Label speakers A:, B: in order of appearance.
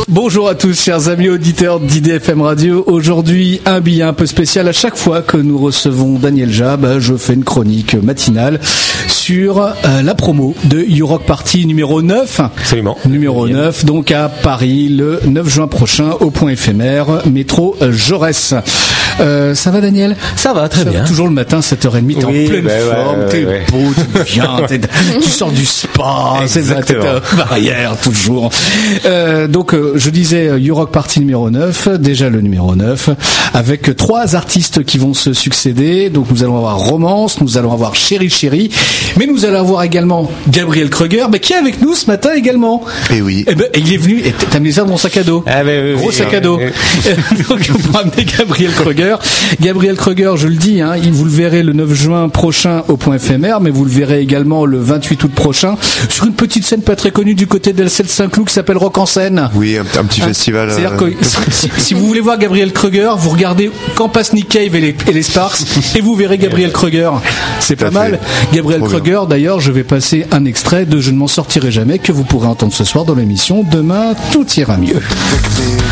A: Bonjour à tous, chers amis auditeurs d'IDFM Radio. Aujourd'hui, un billet un peu spécial. À chaque fois que nous recevons Daniel Jab, je fais une chronique matinale sur la promo de YouRock Party numéro 9.
B: Absolument.
A: Numéro 9, donc à Paris, le 9 juin prochain, au point éphémère, métro Jaurès. Ça va, Daniel?
B: Ça va, très bien.
A: Toujours le matin, 7h30, t'es en pleine forme, t'es beau, t'es bien, tu sors du spa, t'es barrière, toujours. Donc, je disais YouRock Party numéro 9, déjà le numéro 9, avec 3 artistes qui vont se succéder. Donc, nous allons avoir Romance, nous allons avoir Chéri Chéri, mais nous allons avoir également Gabriel Kruger, qui est avec nous ce matin également.
C: Et oui.
A: Et il est venu, et t'as amené ça dans mon sac à dos. Gros sac à dos. Donc, on va amener Gabriel Kruger. Gabriel Kruger, je le dis, vous le verrez le 9 juin prochain au point éphémère, mais vous le verrez également le 28 août prochain sur une petite scène pas très connue du côté d'Elcel Saint-Cloud qui s'appelle Rock en scène.
C: Oui, un petit festival.
A: C'est-à-dire que si vous voulez voir Gabriel Kruger, vous regardez Quand passe Nick Cave et les Sparks et vous verrez Gabriel Kruger. C'est pas mal. Gabriel Kruger, d'ailleurs, je vais passer un extrait de Je ne m'en sortirai jamais que vous pourrez entendre ce soir dans l'émission Demain tout ira mieux.